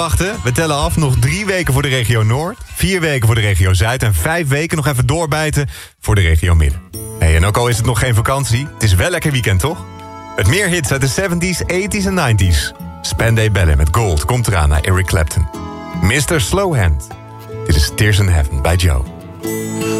Wachten, we tellen af. Nog 3 weken voor de regio Noord, 4 weken voor de regio Zuid... en 5 weken nog even doorbijten voor de regio Midden. Hey, en ook al is het nog geen vakantie, het is wel lekker weekend, toch? Met meer hits uit de 70s, 80s en 90s. Spanday Ballet met Gold komt eraan naar Eric Clapton. Mr. Slowhand. Dit is Tears in Heaven bij Joe.